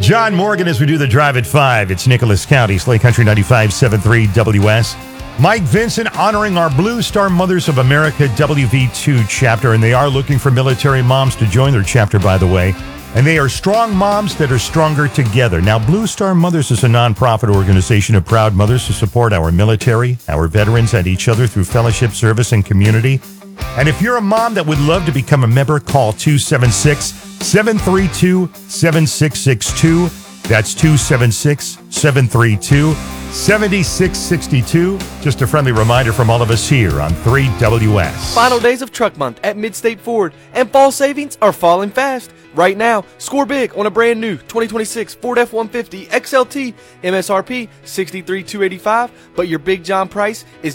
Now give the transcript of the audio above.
John Morgan as we do the Drive at 5. It's Nicholas County, Slay Country 95.73 WS. Mike Vincent honoring our Blue Star Mothers of America WV2 chapter, and they are looking for military moms to join their chapter, by the way. And they are strong moms that are stronger together. Now, Blue Star Mothers is a nonprofit organization of proud mothers who support our military, our veterans, and each other through fellowship, service, and community. And if you're a mom that would love to become a member, call 276-732-7662. That's 276-732-7662. Just a friendly reminder from all of us here on 3WS. Final days of truck month at Midstate Ford, and fall savings are falling fast. Right now, score big on a brand new 2026 Ford F-150 XLT, MSRP $63,285, but your Big John price is